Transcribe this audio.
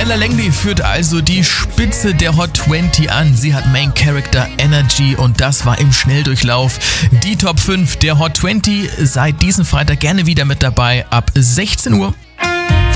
Stella Langley führt also die Spitze der Hot 20 an. Sie hat Main Character Energy und das war im Schnelldurchlauf die Top 5 der Hot 20. Seit diesem Freitag gerne wieder mit dabei ab 16 Uhr.